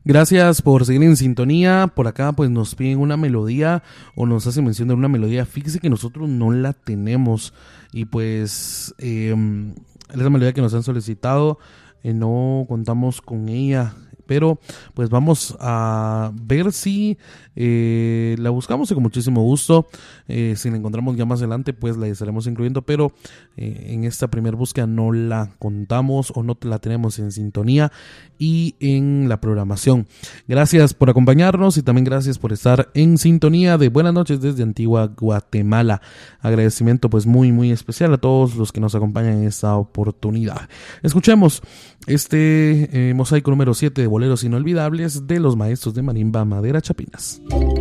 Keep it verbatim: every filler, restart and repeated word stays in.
Gracias por seguir en sintonía. Por acá pues nos piden una melodía o nos hacen mención de una melodía. Fíjese que nosotros no la tenemos y pues eh, esa melodía que nos han solicitado eh, no contamos con ella. Pero pues vamos a ver si eh, la buscamos y con muchísimo gusto. Eh, si la encontramos ya más adelante, pues la estaremos incluyendo. Pero eh, en esta primera búsqueda no la contamos o no la tenemos en sintonía y en la programación. Gracias por acompañarnos y también gracias por estar en sintonía de Buenas noches desde Antigua Guatemala. Agradecimiento pues muy muy especial a todos los que nos acompañan en esta oportunidad. Escuchemos este eh, mosaico número siete de boleros inolvidables de los maestros de marimba Madera Chapinas.